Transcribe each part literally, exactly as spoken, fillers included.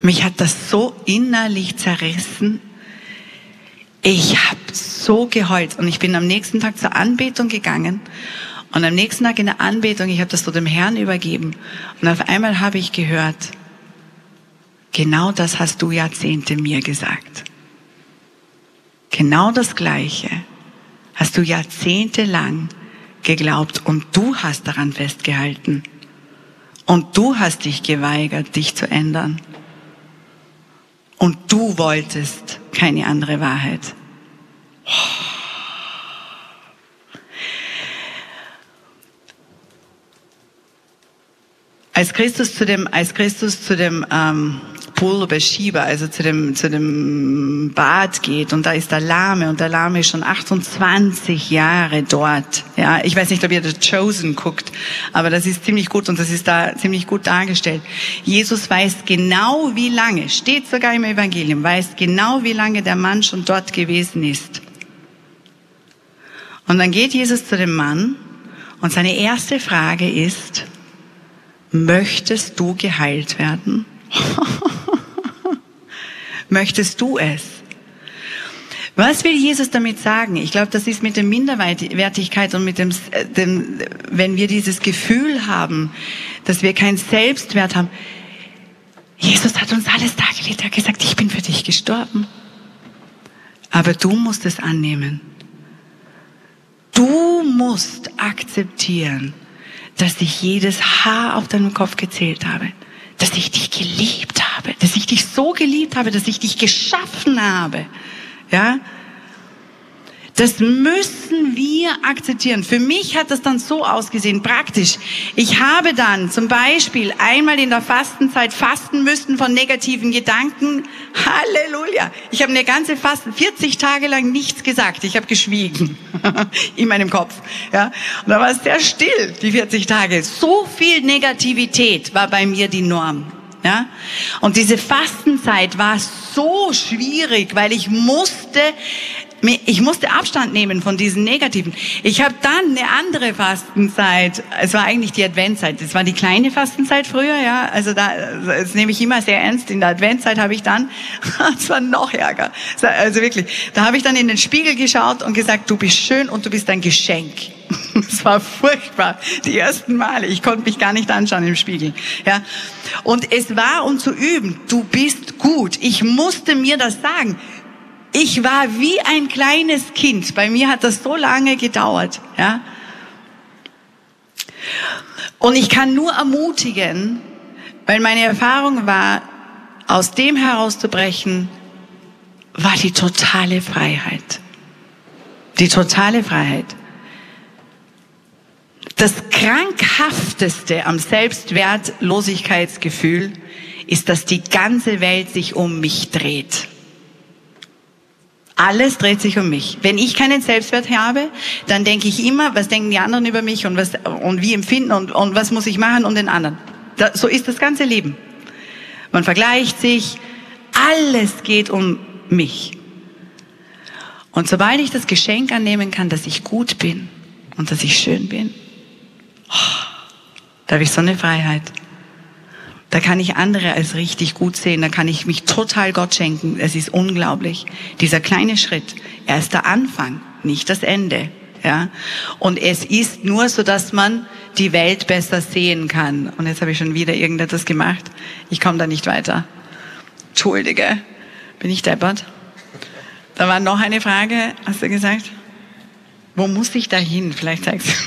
Mich hat das so innerlich zerrissen. Ich habe so geheult und ich bin am nächsten Tag zur Anbetung gegangen und am nächsten Tag in der Anbetung, ich habe das so dem Herrn übergeben und auf einmal habe ich gehört, genau das hast du Jahrzehnte mir gesagt. Genau das Gleiche hast du jahrzehntelang geglaubt und du hast daran festgehalten und du hast dich geweigert, dich zu ändern. Und du wolltest keine andere Wahrheit. Als Christus zu dem, als Christus zu dem ähm, Pool Bathsheba, also zu dem zu dem Bad geht und da ist der Lahme und der Lahme ist schon achtundzwanzig Jahre dort. Ja, ich weiß nicht, ob ihr The Chosen guckt, aber das ist ziemlich gut und das ist da ziemlich gut dargestellt. Jesus weiß genau, wie lange, steht sogar im Evangelium, weiß genau, wie lange der Mann schon dort gewesen ist. Und dann geht Jesus zu dem Mann und seine erste Frage ist: Möchtest du geheilt werden? Möchtest du es? Was will Jesus damit sagen? Ich glaube, das ist mit der Minderwertigkeit und mit dem, dem, wenn wir dieses Gefühl haben, dass wir keinen Selbstwert haben. Jesus hat uns alles dargelegt. Er hat gesagt, ich bin für dich gestorben. Aber du musst es annehmen. Du musst akzeptieren, dass ich jedes Haar auf deinem Kopf gezählt habe. Dass ich dich geliebt habe, dass ich dich so geliebt habe, dass ich dich geschaffen habe. Ja? Das müssen wir akzeptieren. Für mich hat das dann so ausgesehen, praktisch. Ich habe dann zum Beispiel einmal in der Fastenzeit fasten müssen von negativen Gedanken. Halleluja! Ich habe eine ganze Fasten, vierzig Tage lang nichts gesagt. Ich habe geschwiegen in meinem Kopf. Ja? Und da war es sehr still, die vierzig Tage. So viel Negativität war bei mir die Norm. Ja? Und diese Fastenzeit war so schwierig, weil ich musste Ich musste Abstand nehmen von diesen Negativen. Ich habe dann eine andere Fastenzeit, es war eigentlich die Adventzeit, das war die kleine Fastenzeit früher, ja, also da, das nehme ich immer sehr ernst, in der Adventzeit habe ich dann, das war noch ärger, also wirklich, da habe ich dann in den Spiegel geschaut und gesagt, du bist schön und du bist ein Geschenk. Es war furchtbar, die ersten Male, ich konnte mich gar nicht anschauen im Spiegel, ja. Und es war, um zu üben, du bist gut, ich musste mir das sagen. Ich war wie ein kleines Kind. Bei mir hat das so lange gedauert, ja. Und ich kann nur ermutigen, weil meine Erfahrung war, aus dem herauszubrechen, war die totale Freiheit. Die totale Freiheit. Das Krankhafteste am Selbstwertlosigkeitsgefühl ist, dass die ganze Welt sich um mich dreht. Alles dreht sich um mich. Wenn ich keinen Selbstwert habe, dann denke ich immer, was denken die anderen über mich und was und wie empfinden und, und was muss ich machen um den anderen. Da, so ist das ganze Leben. Man vergleicht sich, alles geht um mich. Und sobald ich das Geschenk annehmen kann, dass ich gut bin und dass ich schön bin, oh, da habe ich so eine Freiheit. Da kann ich andere als richtig gut sehen, da kann ich mich total Gott schenken. Es ist unglaublich. Dieser kleine Schritt, er ist der Anfang, nicht das Ende. Ja? Und es ist nur so, dass man die Welt besser sehen kann. Und jetzt habe ich schon wieder irgendetwas gemacht. Ich komme da nicht weiter. Entschuldige, bin ich deppert? Da war noch eine Frage, hast du gesagt? Wo muss ich da hin? Vielleicht zeigst du.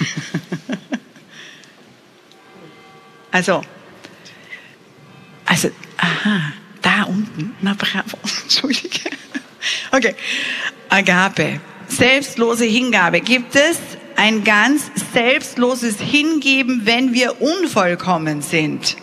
Also, Also, aha, da unten, na bravo, entschuldige. Okay, Agape, selbstlose Hingabe. Gibt es ein ganz selbstloses Hingeben, wenn wir unvollkommen sind?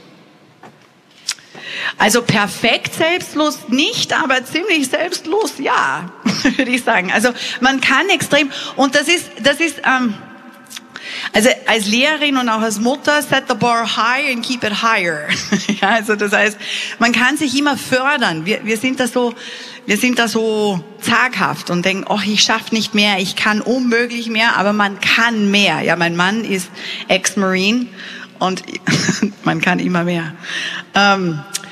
Also perfekt selbstlos nicht, aber ziemlich selbstlos ja, würde ich sagen. Also man kann extrem, und das ist, das ist, ähm, also als Lehrerin und auch als Mutter, set the bar high and keep it higher. Ja, also das heißt, man kann sich immer fördern. Wir, wir sind da so, wir sind da so zaghaft und denken, oh, ich schaffe nicht mehr, ich kann unmöglich mehr, aber man kann mehr. Ja, mein Mann ist Ex-Marine und man kann immer mehr. Ähm,